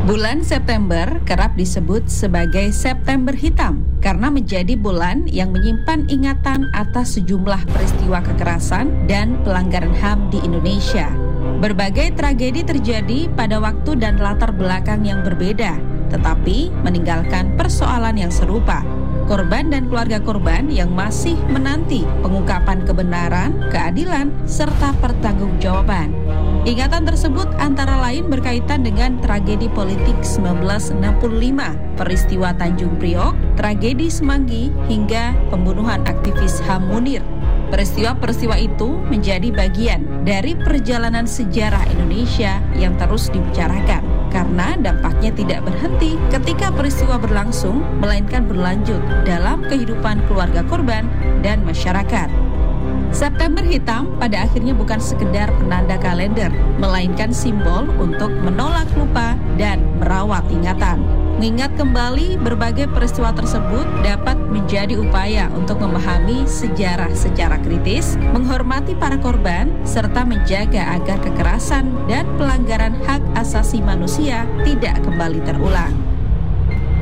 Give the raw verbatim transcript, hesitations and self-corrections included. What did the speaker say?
Bulan September kerap disebut sebagai September Hitam karena menjadi bulan yang menyimpan ingatan atas sejumlah peristiwa kekerasan dan pelanggaran H A M di Indonesia. Berbagai tragedi terjadi pada waktu dan latar belakang yang berbeda, tetapi meninggalkan persoalan yang serupa. Korban dan keluarga korban yang masih menanti pengungkapan kebenaran, keadilan, serta pertanggungjawaban. Ingatan tersebut antara lain berkaitan dengan tragedi politik seribu sembilan ratus enam puluh lima, peristiwa Tanjung Priok, tragedi Semanggi, hingga pembunuhan aktivis H A M Munir. Peristiwa-peristiwa itu menjadi bagian dari perjalanan sejarah Indonesia yang terus dibicarakan karena dampaknya tidak berhenti ketika peristiwa berlangsung, melainkan berlanjut dalam kehidupan keluarga korban dan masyarakat. September Hitam pada akhirnya bukan sekedar penanda kalender, melainkan simbol untuk menolak lupa dan merawat ingatan. Mengingat kembali berbagai peristiwa tersebut dapat menjadi upaya untuk memahami sejarah secara kritis, menghormati para korban, serta menjaga agar kekerasan dan pelanggaran hak asasi manusia tidak kembali terulang.